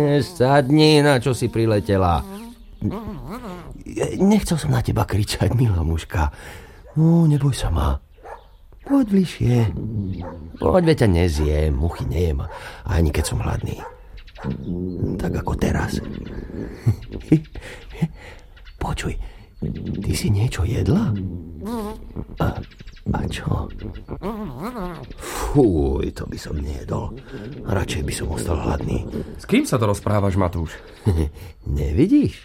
Sadni, na čo si priletela. Nechcel som na teba kričať, milá mužka. Neboj sa ma. Poď bližšie. Poď, veď ťa nezjem, muchy nejem, ani keď som hladný. Tak ako teraz. Počuj, ty si niečo jedla? A čo? Fúj, to by som nejedol. Radšej by som ostal hladný. S kým sa to rozprávaš, Matúš? Nevidíš?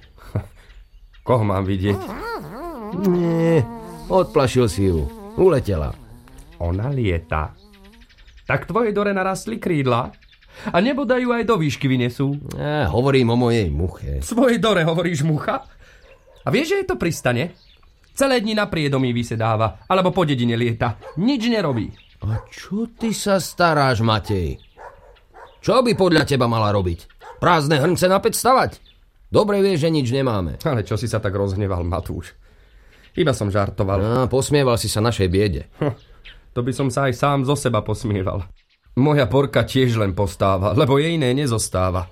Koho mám vidieť? Nie, odplašil si ju. Uletela. Ona lieta. Tak tvojej Dore narastli krídla? A nebodajú aj do výšky vynesú? Hovorím o mojej muche. Svojej Dore hovoríš mucha? A vieš, že je to pristane? Celé dni na priedomí vysedáva, alebo po dedine lieta. Nič nerobí. A čo ty sa staráš, Matej? Čo by podľa teba mala robiť? Prázdne hrnce na päť stavať? Dobre vieš, že nič nemáme. Ale čo si sa tak rozhneval, Matúš? Iba som žartoval. Posmieval si sa našej biede. To by som sa aj sám zo seba posmieval. Moja porka tiež len postáva, lebo jej iné nezostáva.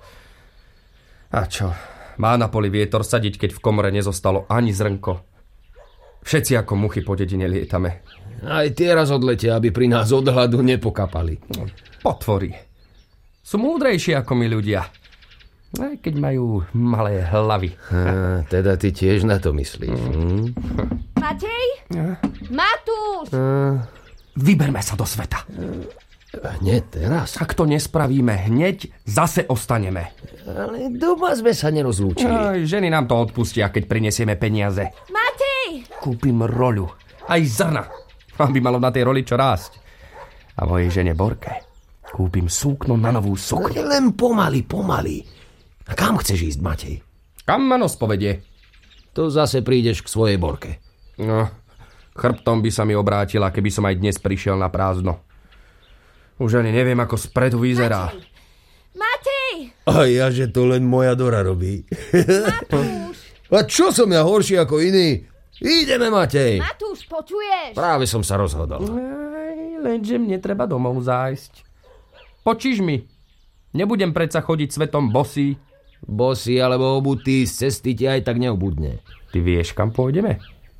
A čo? Má na poli vietor sadiť, keď v komore nezostalo ani zrnko. Všetci ako muchy po dedine lietame. Aj tie raz odletia, aby pri nás od hladu nepokapali. Potvory. Sú múdrejšie ako my ľudia. Aj keď majú malé hlavy. Teda ty tiež na to myslíš. Matej? Matúš! Vyberme sa do sveta. Hneď teraz? Ak to nespravíme hneď, zase ostaneme. Ale doma sme sa nerozlúčili. Aj, ženy nám to odpustia, keď prinesieme peniaze. Matej! Kúpim roľu. Aj zrna. Aby malo na tej roli čo rásť. A mojej žene Borke kúpim súkno na novú sukňu. Len pomaly. A kam chceš ísť, Matej? Kam ma nos povedie? To zase prídeš k svojej Borke. No, chrbtom by sa mi obrátila, keby som aj dnes prišiel na prázdno. Už ani neviem, ako spredu vyzerá. Matej! A ja, že to len moja Dora robí. Matúš! A čo som ja horší ako iný? Ideme, Matej! Matúš, počuješ? Práve som sa rozhodol. Lenže mne treba domov zájsť. Počíš mi? Nebudem predsa chodiť svetom bosý. Bosý alebo obutý, z cesty ti aj tak neobudne. Ty vieš, kam pôjdeme?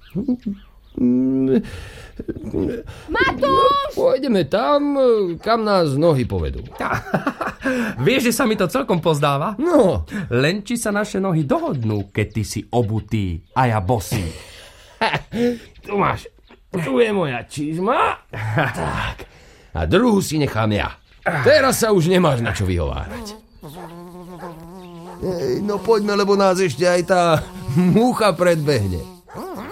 Matúš! Pôjdeme tam, kam nás nohy povedú. Vieš, že sa mi to celkom pozdáva? No. Len či sa naše nohy dohodnú, keď ty si obutý a ja bosý. Tu máš. Tu je moja čizma. Tak. A druhú si nechám ja. Teraz sa už nemáš na čo vyhovárať. No poďme, lebo nás ešte aj tá mucha predbehne.